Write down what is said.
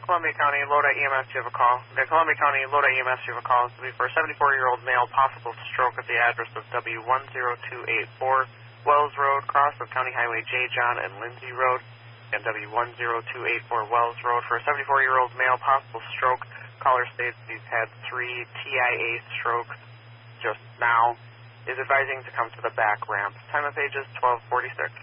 Columbia County, Lodi EMS, you have a call. Okay, Columbia County, Lodi EMS, you have a call. This will be for a 74-year-old male, possible stroke at the address of W10284 Wells Road, cross of County Highway J. John and Lindsay Road, and W10284 Wells Road. For a 74-year-old male, possible stroke. Caller states he's had 3 TIA strokes just now. Is advising to come to the back ramp. Time of page is 12:46.